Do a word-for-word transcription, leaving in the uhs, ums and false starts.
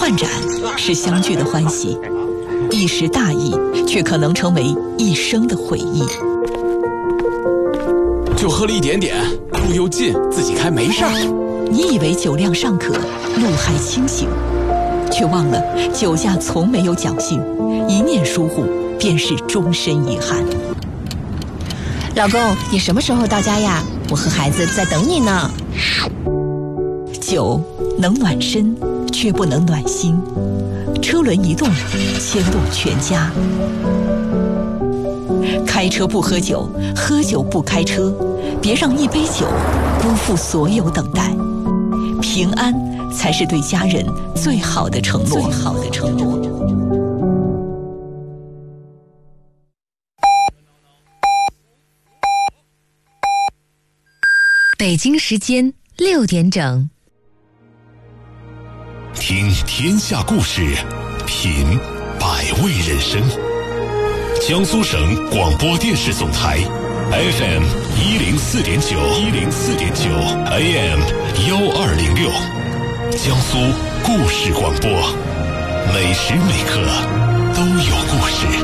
换盏是相聚的欢喜，一时大意却可能成为一生的回忆。 就喝了一点点，路又近，自己开没事儿。 你以为酒量尚可，路还清醒，却忘了酒驾从没有侥幸，一念疏忽便是终身遗憾。 老公，你什么时候到家呀？我和孩子在等你呢。 酒能暖身，却不能暖心。车轮一动，牵动全家。开车不喝酒，喝酒不开车，别让一杯酒辜负所有等待。平安才是对家人最好的承诺。最好的承诺。 北京时间六点整。 听天下故事，品百味人生。江苏省广播电视总台 F M 一零四点九，一零四点九 A M 幺二零六，江苏故事广播，每时每刻都有故事。